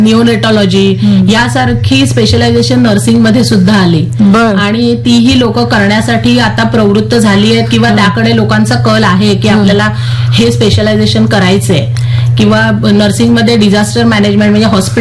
निओनेटॉलॉजी यासारखी स्पेशलायझेशन नर्सिंगमध्ये सुद्धा आली आणि तीही लोक करण्यासाठी आता प्रवृत्त झाली आहेत किंवा त्याकडे लोकांचा कल आहे की आपल्याला हे स्पेशलायझेशन करायचंय. किंवा नर्सिंगमध्ये डिझास्टर मॅनेजमेंट म्हणजे